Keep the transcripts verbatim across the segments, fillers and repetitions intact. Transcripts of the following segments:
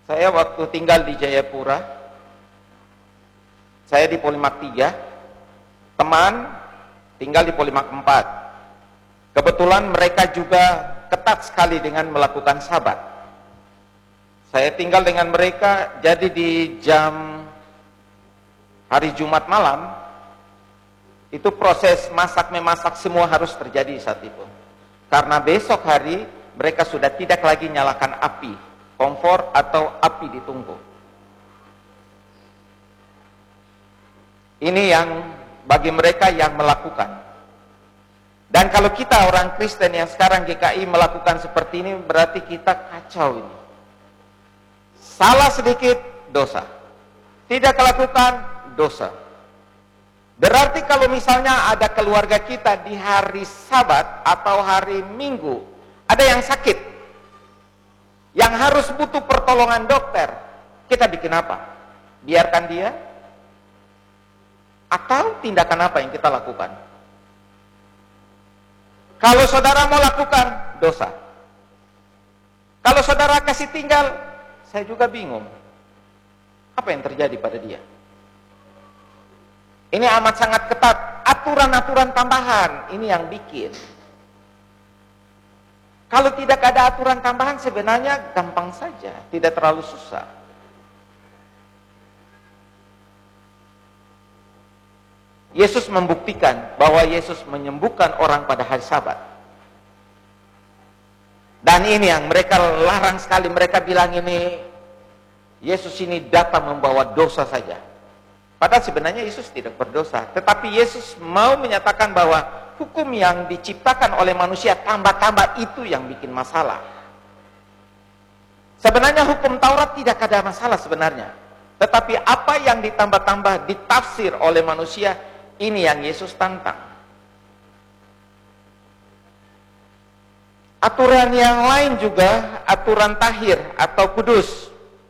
Saya waktu tinggal di Jayapura, saya di Polimak tiga, teman tinggal di Polimak empat. Kebetulan mereka juga ketat sekali dengan melakukan sabat. Saya tinggal dengan mereka, jadi di jam hari Jumat malam, itu proses masak-memasak semua harus terjadi saat itu. Karena besok hari mereka sudah tidak lagi nyalakan api kompor atau api di tungku. Ini yang bagi mereka yang melakukan. Dan kalau kita orang Kristen yang sekarang G K I melakukan seperti ini, berarti kita kacau ini. Salah sedikit, dosa. Tidak melakukan, dosa. Berarti kalau misalnya ada keluarga kita di hari Sabat atau hari Minggu, ada yang sakit, yang harus butuh pertolongan dokter, kita bikin apa? Biarkan dia? Atau tindakan apa yang kita lakukan? Kalau saudara mau lakukan, dosa. Kalau saudara kasih tinggal, saya juga bingung. Apa yang terjadi pada dia? Ini amat sangat ketat. Aturan-aturan tambahan, ini yang bikin. Kalau tidak ada aturan tambahan, sebenarnya gampang saja. Tidak terlalu susah. Yesus membuktikan bahwa Yesus menyembuhkan orang pada hari Sabat. Dan ini yang mereka larang sekali. Mereka bilang ini, Yesus ini datang membawa dosa saja. Padahal sebenarnya Yesus tidak berdosa. Tetapi Yesus mau menyatakan bahwa hukum yang diciptakan oleh manusia tambah-tambah itu yang bikin masalah. Sebenarnya hukum Taurat tidak ada masalah sebenarnya. Tetapi apa yang ditambah-tambah ditafsir oleh manusia, ini yang Yesus tantang. Aturan yang lain juga, aturan tahir atau kudus.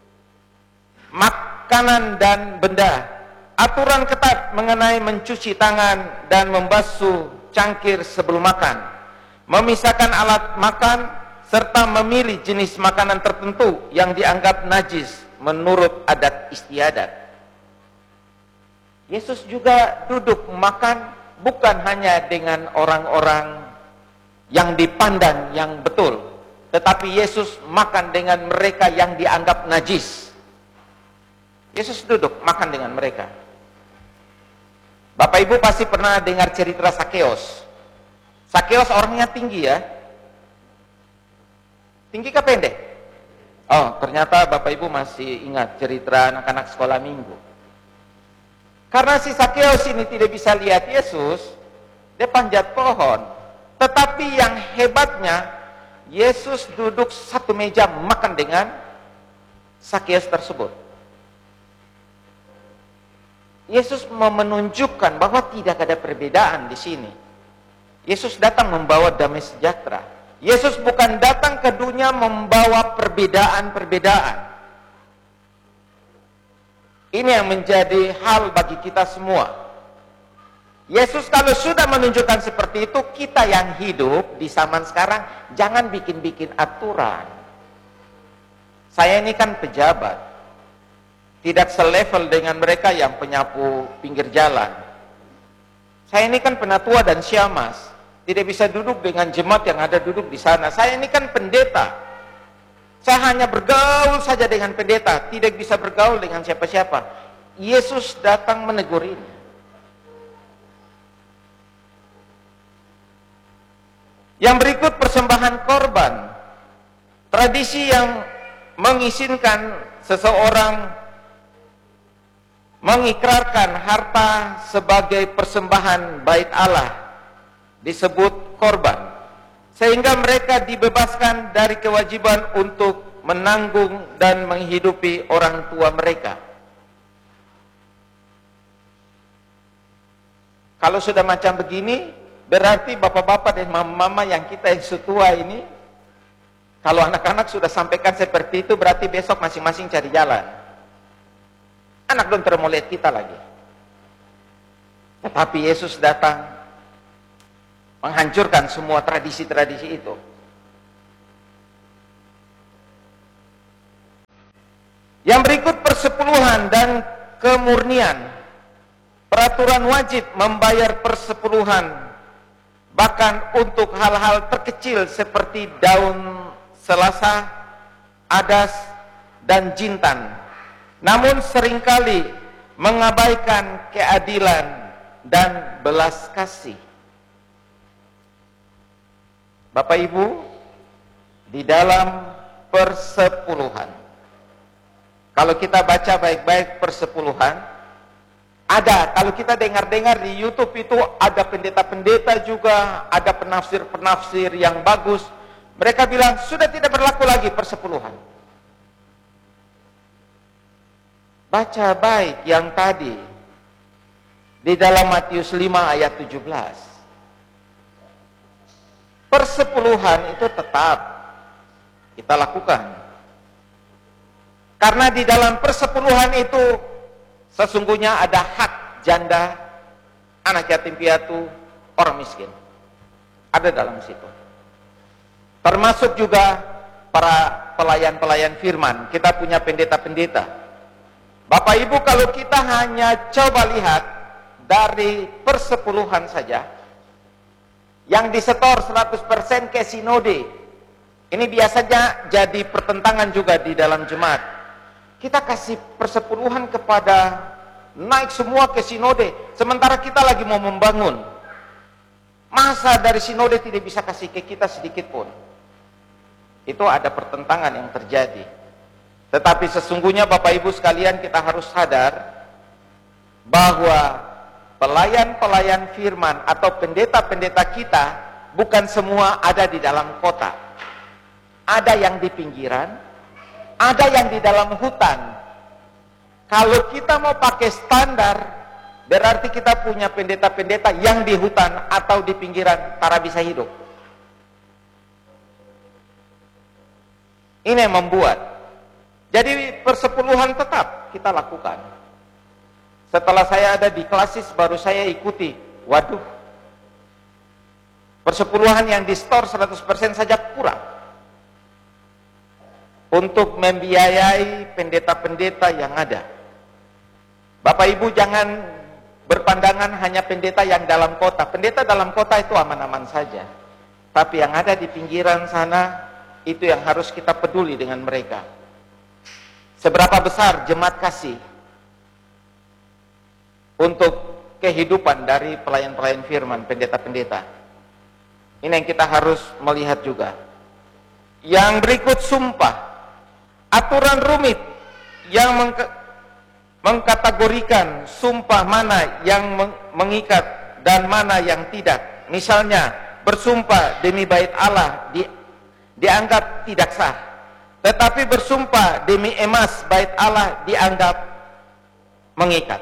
Makanan dan benda. Aturan ketat mengenai mencuci tangan dan membasuh cangkir sebelum makan. Memisahkan alat makan serta memilih jenis makanan tertentu yang dianggap najis menurut adat istiadat. Yesus juga duduk makan bukan hanya dengan orang-orang yang dipandang yang betul, tetapi Yesus makan dengan mereka yang dianggap najis. Yesus duduk makan dengan mereka. Bapak Ibu pasti pernah dengar cerita Sakeus. Sakeus orangnya tinggi ya. Tinggi ke pendek? Oh, ternyata Bapak Ibu masih ingat cerita anak-anak sekolah minggu. Karena si Sakeus ini tidak bisa lihat Yesus, dia panjat pohon. Tetapi yang hebatnya, Yesus duduk satu meja makan dengan Sakeus tersebut. Yesus mau menunjukkan bahwa tidak ada perbedaan di sini. Yesus datang membawa damai sejahtera. Yesus bukan datang ke dunia membawa perbedaan-perbedaan. Ini yang menjadi hal bagi kita semua. Yesus kalau sudah menunjukkan seperti itu, kita yang hidup di zaman sekarang jangan bikin-bikin aturan. Saya ini kan pejabat. Tidak selevel dengan mereka yang penyapu pinggir jalan. Saya ini kan penatua dan syamas. Tidak bisa duduk dengan jemaat yang ada duduk di sana. Saya ini kan pendeta. Saya hanya bergaul saja dengan pendeta. Tidak bisa bergaul dengan siapa-siapa. Yesus datang menegur ini. Yang berikut persembahan korban. Tradisi yang mengizinkan seseorang mengikrarkan harta sebagai persembahan bait Allah disebut korban, sehingga mereka dibebaskan dari kewajiban untuk menanggung dan menghidupi orang tua mereka. Kalau sudah macam begini, berarti bapak-bapak dan mama-mama yang kita yang setua ini, kalau anak-anak sudah sampaikan seperti itu, berarti besok masing-masing cari jalan. Anak belum mau lihat kita lagi. Tetapi Yesus datang menghancurkan semua tradisi-tradisi itu. Yang berikut persepuluhan dan kemurnian. Peraturan wajib membayar persepuluhan, bahkan untuk hal-hal terkecil seperti daun selasa, adas, dan jintan. Namun seringkali mengabaikan keadilan dan belas kasih. Bapak Ibu, di dalam persepuluhan, kalau kita baca baik-baik persepuluhan, ada, kalau kita dengar-dengar di YouTube itu ada pendeta-pendeta juga, ada penafsir-penafsir yang bagus. Mereka bilang sudah tidak berlaku lagi persepuluhan. Baca baik yang tadi di dalam Matius lima ayat tujuh belas. Persepuluhan itu tetap kita lakukan. Karena di dalam persepuluhan itu sesungguhnya ada hak janda, anak yatim piatu, orang miskin. Ada dalam situ. Termasuk juga para pelayan-pelayan firman. Kita punya pendeta-pendeta. Bapak Ibu, kalau kita hanya coba lihat dari persepuluhan saja, yang disetor seratus persen ke sinode, ini biasanya jadi pertentangan juga di dalam jemaat. Kita kasih persepuluhan kepada naik semua ke sinode, sementara kita lagi mau membangun. Masa dari sinode tidak bisa kasih ke kita sedikit pun? Itu ada pertentangan yang terjadi. Tetapi sesungguhnya Bapak Ibu sekalian, kita harus sadar bahwa pelayan-pelayan firman atau pendeta-pendeta kita bukan semua ada di dalam kota. Ada yang di pinggiran, ada yang di dalam hutan. Kalau kita mau pakai standar, berarti kita punya pendeta-pendeta yang di hutan atau di pinggiran para bisa hidup. Ini yang membuat. Jadi persepuluhan tetap kita lakukan. Setelah saya ada di klasis baru saya ikuti. Waduh, persepuluhan yang di store seratus persen saja kurang untuk membiayai pendeta-pendeta yang ada. Bapak Ibu jangan berpandangan hanya pendeta yang dalam kota. Pendeta dalam kota itu aman-aman saja. Tapi yang ada di pinggiran sana, itu yang harus kita peduli dengan mereka. Seberapa besar jemaat kasih untuk kehidupan dari pelayan-pelayan firman, pendeta-pendeta. Ini yang kita harus melihat juga. Yang berikut sumpah. Aturan rumit yang mengke mengkategorikan sumpah mana yang meng mengikat dan mana yang tidak. Misalnya, bersumpah demi bait Allah di dianggap tidak sah. Tetapi bersumpah demi emas bait Allah dianggap mengikat.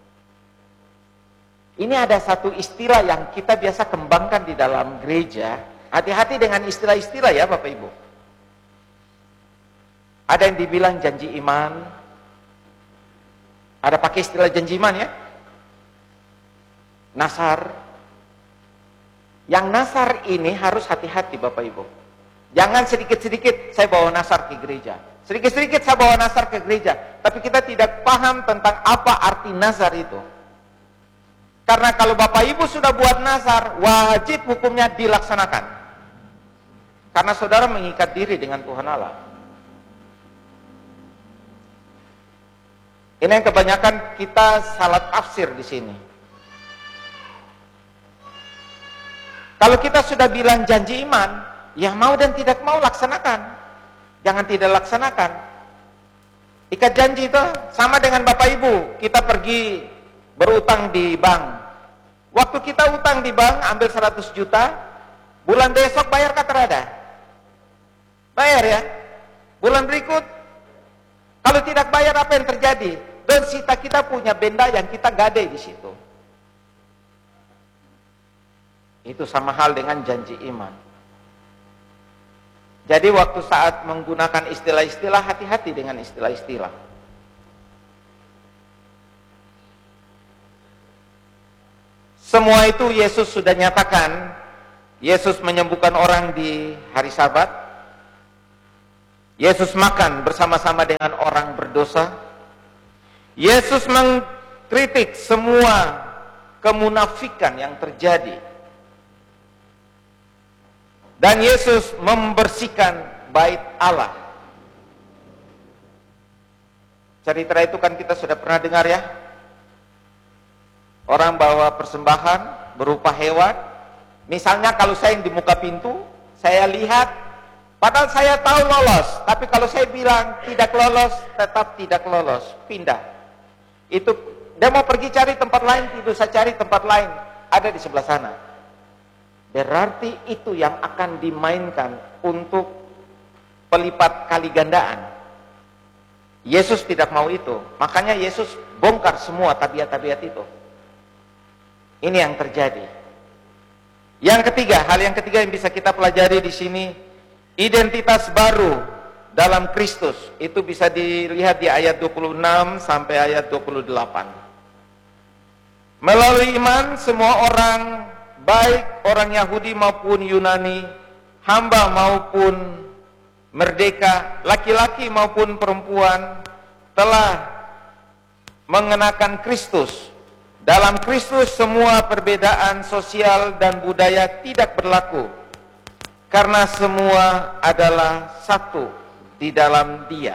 Ini ada satu istilah yang kita biasa kembangkan di dalam gereja. Hati-hati dengan istilah-istilah ya Bapak Ibu. Ada yang dibilang janji iman. Ada pakai istilah janji iman ya. Nasar. Yang nasar ini harus hati-hati Bapak Ibu. Jangan sedikit-sedikit saya bawa nasar ke gereja. Sedikit-sedikit saya bawa nasar ke gereja. Tapi kita tidak paham tentang apa arti nasar itu. Karena kalau Bapak Ibu sudah buat nasar, wajib hukumnya dilaksanakan. Karena saudara mengikat diri dengan Tuhan Allah. Ini yang kebanyakan kita salah tafsir di sini. Kalau kita sudah bilang janji iman, ya mau dan tidak mau laksanakan. Jangan tidak laksanakan. Ikat janji itu sama dengan Bapak Ibu. Kita pergi berutang di bank. Waktu kita utang di bank, ambil seratus juta, bulan besok bayar kata rada. Bayar ya. Bulan berikut, kalau tidak bayar apa yang terjadi? Bersita kita punya benda yang kita gade di situ. Itu sama hal dengan janji iman. Jadi waktu saat menggunakan istilah-istilah, hati-hati dengan istilah-istilah. Semua itu Yesus sudah nyatakan. Yesus menyembuhkan orang di hari Sabat. Yesus makan bersama-sama dengan orang berdosa. Yesus mengkritik semua kemunafikan yang terjadi. Dan Yesus membersihkan bait Allah. Cerita itu kan kita sudah pernah dengar ya. Orang bawa persembahan berupa hewan. Misalnya kalau saya di muka pintu, saya lihat, padahal saya tahu lolos, tapi kalau saya bilang tidak lolos, tetap tidak lolos, pindah. Itu dia mau pergi cari tempat lain, tidak usah cari tempat lain, ada di sebelah sana. Berarti itu yang akan dimainkan untuk pelipat kali gandaan. Yesus tidak mau itu, makanya Yesus bongkar semua tabiat-tabiat itu. Ini yang terjadi. Yang ketiga, hal yang ketiga yang bisa kita pelajari di sini, identitas baru dalam Kristus. Itu bisa dilihat di ayat dua puluh enam sampai ayat dua puluh delapan. Melalui iman semua orang, baik orang Yahudi maupun Yunani, hamba maupun merdeka, laki-laki maupun perempuan, telah mengenakan Kristus. Dalam Kristus semua perbedaan sosial dan budaya tidak berlaku, karena semua adalah satu di dalam Dia.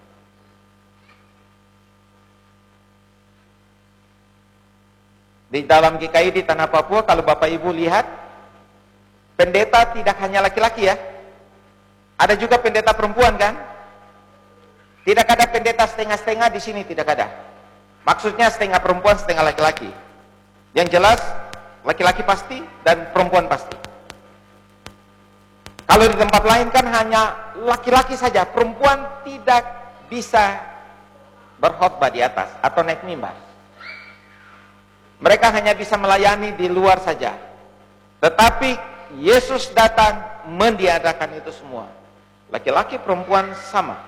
Di dalam G K I di Tanah Papua, kalau Bapak Ibu lihat, pendeta tidak hanya laki-laki ya, ada juga pendeta perempuan kan? Tidak ada pendeta setengah-setengah di sini, tidak ada. Maksudnya setengah perempuan, setengah laki-laki. Yang jelas, laki-laki pasti dan perempuan pasti. Kalau di tempat lain kan hanya laki-laki saja, perempuan tidak bisa berkhotbah di atas atau naik mimbar. Mereka hanya bisa melayani di luar saja. Tetapi Yesus datang meniadakan itu semua. Laki-laki perempuan sama.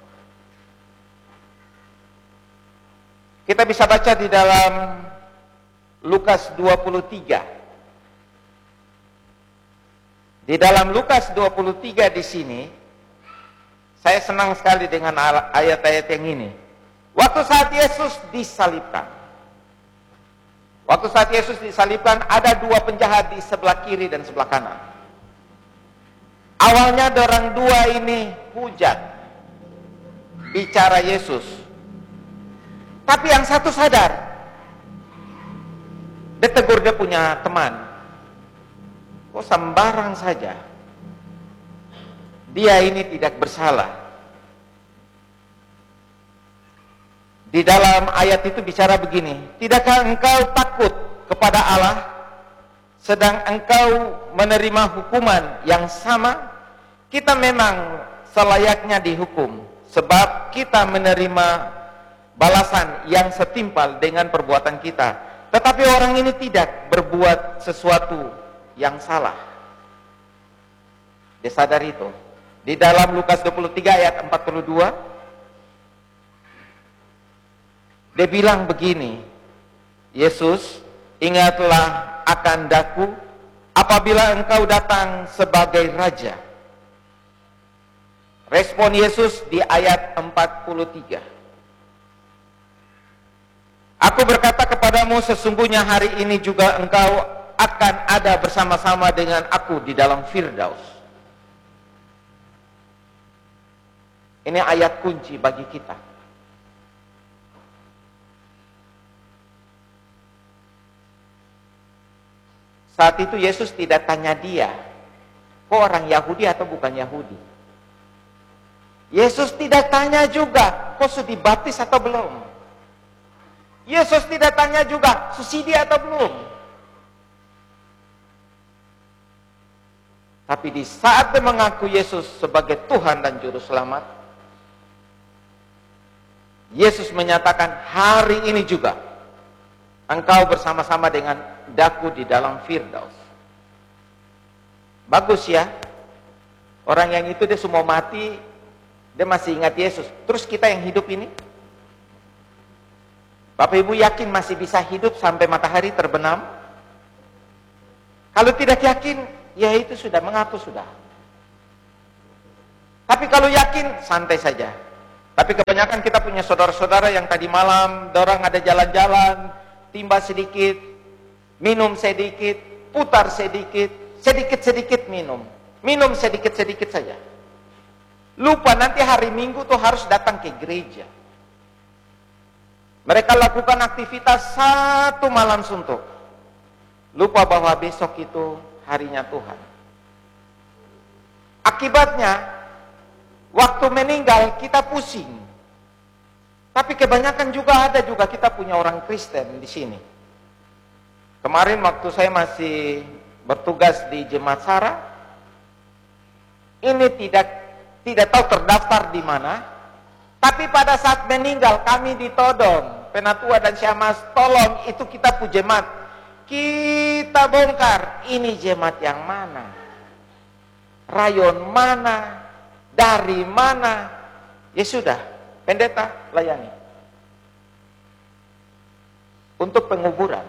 Kita bisa baca di dalam Lukas dua puluh tiga. Di dalam Lukas dua puluh tiga di sini, saya senang sekali dengan ayat-ayat yang ini. Waktu saat Yesus disalibkan. Waktu saat Yesus disalibkan, ada dua penjahat di sebelah kiri dan sebelah kanan. Awalnya dorang dua ini hujat bicara Yesus. Tapi yang satu sadar, dia tegur dia punya teman, kok sembarang saja, dia ini tidak bersalah. Di dalam ayat itu bicara begini, tidakkah engkau takut kepada Allah, sedang engkau menerima hukuman yang sama? Kita memang selayaknya dihukum, sebab kita menerima balasan yang setimpal dengan perbuatan kita. Tetapi orang ini tidak berbuat sesuatu yang salah. Dia sadar itu. Di dalam Lukas dua puluh tiga ayat empat puluh dua, dia bilang begini, Yesus, ingatlah akan daku apabila engkau datang sebagai raja. Respon Yesus di ayat empat puluh tiga. Aku berkata kepadamu, sesungguhnya hari ini juga engkau akan ada bersama-sama dengan aku di dalam Firdaus. Ini ayat kunci bagi kita. Saat itu Yesus tidak tanya dia, kok orang Yahudi atau bukan Yahudi. Yesus tidak tanya juga, kok sudah dibaptis atau belum. Yesus tidak tanya juga, susidi atau belum. Tapi di saat dia mengaku Yesus sebagai Tuhan dan Juru Selamat, Yesus menyatakan, hari ini juga engkau bersama-sama dengan daku di dalam Firdaus. Bagus ya. Orang yang itu dia semua mati, dia masih ingat Yesus. Terus kita yang hidup ini, Bapak Ibu yakin masih bisa hidup sampai matahari terbenam? Kalau tidak yakin, ya itu sudah mengaku sudah. Tapi kalau yakin, santai saja. Tapi kebanyakan kita punya saudara-saudara yang tadi malam, dorang ada jalan-jalan, timba sedikit, minum sedikit, putar sedikit, sedikit-sedikit minum. Minum sedikit-sedikit saja. Lupa nanti hari Minggu tuh harus datang ke gereja. Mereka lakukan aktivitas satu malam suntuk. Lupa bahwa besok itu harinya Tuhan. Akibatnya, waktu meninggal kita pusing. Tapi kebanyakan juga ada juga kita punya orang Kristen di sini. Kemarin waktu saya masih bertugas di Jemaat Sarah, ini tidak tidak tahu terdaftar di mana, tapi pada saat meninggal kami ditodong, Penatua dan Syamas, tolong itu kita pu jemaat, kita bongkar, ini jemaat yang mana, rayon mana, dari mana, ya sudah, pendeta layani untuk penguburan.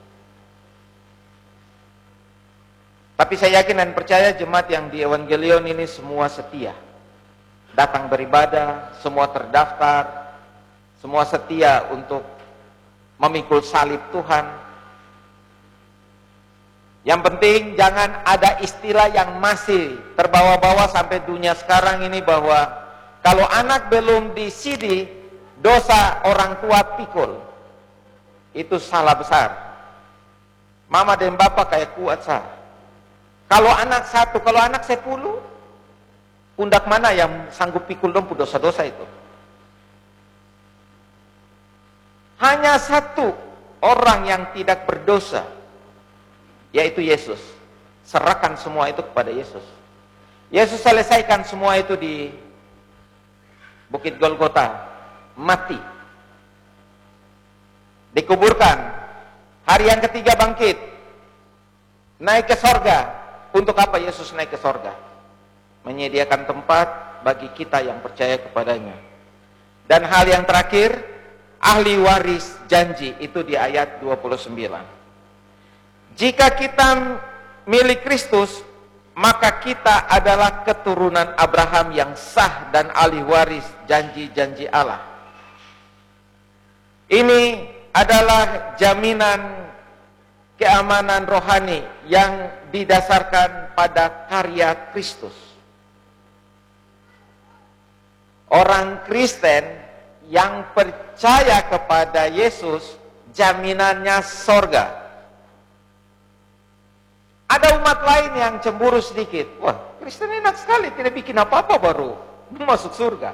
Tapi saya yakin dan percaya jemaat yang di Evangelion ini semua setia. Datang beribadah, semua terdaftar, semua setia untuk memikul salib Tuhan. Yang penting jangan ada istilah yang masih terbawa-bawa sampai dunia sekarang ini bahwa kalau anak belum disidi, dosa orang tua pikul. Itu salah besar. Mama dan bapak kayak kuat sah. Kalau anak satu, kalau anak sepuluh, pundak mana yang sanggup pikul dong dosa-dosa itu? Hanya satu orang yang tidak berdosa, yaitu Yesus. Serahkan semua itu kepada Yesus. Yesus selesaikan semua itu di Bukit Golgota, mati, dikuburkan, hari yang ketiga bangkit, naik ke sorga. Untuk apa Yesus naik ke sorga? Menyediakan tempat bagi kita yang percaya kepadanya. Dan hal yang terakhir, ahli waris janji, itu di ayat dua puluh sembilan. Jika kita milik Kristus, maka kita adalah keturunan Abraham yang sah dan ahli waris janji-janji Allah. Ini adalah jaminan keamanan rohani yang didasarkan pada karya Kristus. Orang Kristen yang percaya kepada Yesus, jaminannya sorga. Ada umat lain yang cemburu sedikit. Wah, Kristen enak sekali, tidak bikin apa-apa baru masuk surga.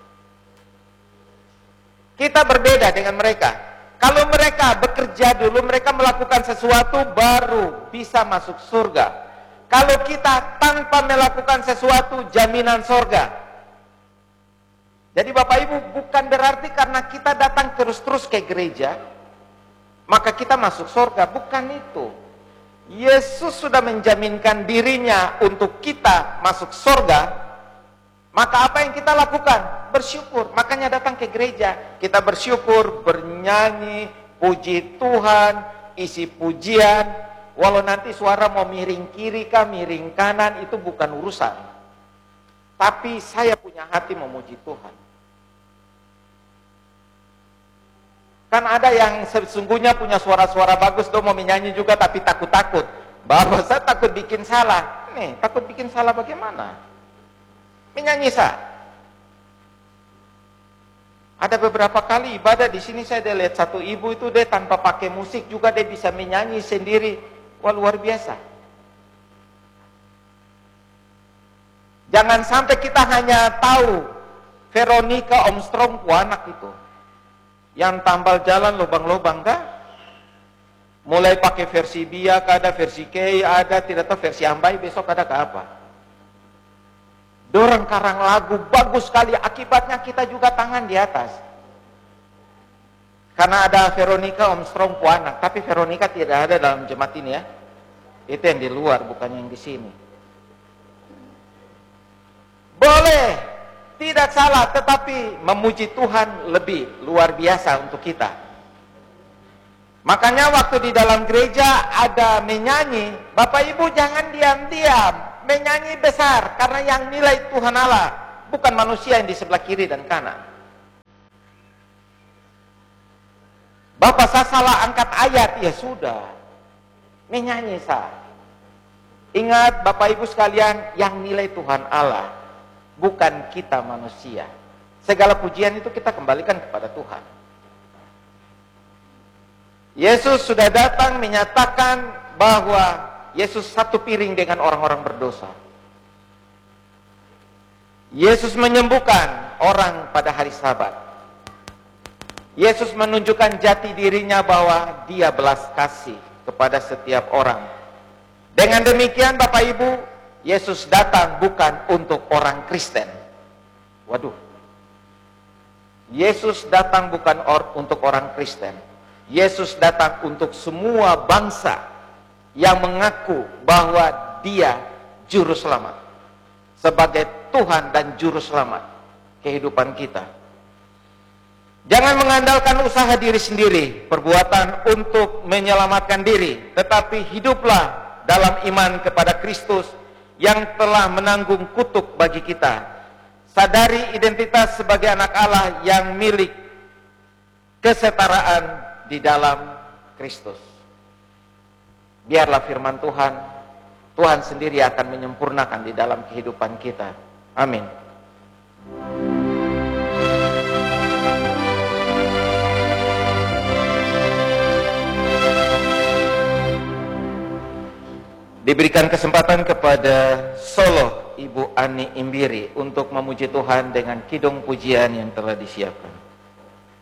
Kita berbeda dengan mereka. Kalau mereka bekerja dulu, mereka melakukan sesuatu baru bisa masuk surga. Kalau kita tanpa melakukan sesuatu, jaminan surga. Jadi Bapak Ibu, bukan berarti karena kita datang terus-terus ke gereja, maka kita masuk surga. Bukan itu. Yesus sudah menjaminkan dirinya untuk kita masuk surga. Maka apa yang kita lakukan? Bersyukur. Makanya datang ke gereja. Kita bersyukur, bernyanyi, puji Tuhan, isi pujian. Walau nanti suara mau miring kiri kah, miring kanan, itu bukan urusan. Tapi saya punya hati memuji Tuhan. Kan ada yang sesungguhnya punya suara-suara bagus, dia mau menyanyi juga tapi takut-takut. Bahwa saya takut bikin salah. Nih, takut bikin salah bagaimana? Menyanyi sah. Ada beberapa kali ibadah di sini saya ada lihat satu ibu itu dia tanpa pakai musik juga dia bisa menyanyi sendiri. Wah, luar biasa. Jangan sampai kita hanya tahu Veronica Armstrong anak itu yang tambal jalan lubang-lubang kah? Mulai pakai versi biak ada, versi K ada, tidak tahu versi Ambai besok ada ke apa. Dorang karang lagu bagus sekali, akibatnya kita juga tangan di atas. Karena ada Veronica Armstrong anak, tapi Veronica tidak ada dalam jemaat ini ya. Itu yang di luar, bukan yang di sini. Boleh, tidak salah, tetapi memuji Tuhan lebih luar biasa untuk kita. Makanya waktu di dalam gereja ada menyanyi, Bapak Ibu jangan diam-diam. Menyanyi besar, karena yang nilai Tuhan Allah. bukan manusia yang di sebelah kiri dan kanan. Bapak, saya salah angkat ayat, ya sudah, menyanyi sah. Ingat Bapak Ibu sekalian, yang nilai Tuhan Allah, bukan kita manusia. Segala pujian itu kita kembalikan kepada Tuhan. Yesus sudah datang menyatakan bahwa Yesus satu piring dengan orang-orang berdosa. Yesus menyembuhkan orang pada hari Sabat. Yesus menunjukkan jati dirinya bahwa dia belas kasih kepada setiap orang. Dengan demikian Bapak Ibu, Yesus datang bukan untuk orang Kristen. Waduh. Yesus datang bukan or, untuk orang Kristen. Yesus datang untuk semua bangsa yang mengaku bahwa dia juru selamat. Sebagai Tuhan dan juru selamat kehidupan kita. Jangan mengandalkan usaha diri sendiri, perbuatan untuk menyelamatkan diri, tetapi hiduplah dalam iman kepada Kristus yang telah menanggung kutuk bagi kita. Sadari identitas sebagai anak Allah yang milik kesetaraan di dalam Kristus. Biarlah firman Tuhan, Tuhan sendiri akan menyempurnakan di dalam kehidupan kita. Amin. Diberikan kesempatan kepada solo Ibu Ani Imbiri untuk memuji Tuhan dengan kidung pujian yang telah disiapkan.